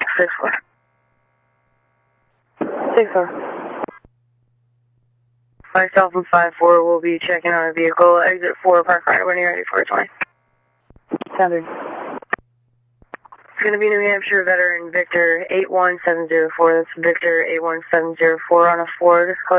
6-4. 6-4. Myself and 5-4 will be checking on a vehicle. Exit 4, park right when you're ready for 20. Sounded. It's going to be New Hampshire veteran Victor 81704. That's Victor 81704 on a 4. Disclosure.